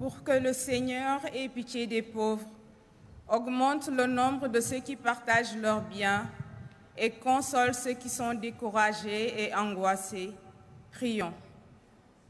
pour que le Seigneur ait pitié des pauvres, augmente le nombre de ceux qui partagent leurs biens et console ceux qui sont découragés et angoissés. Prions.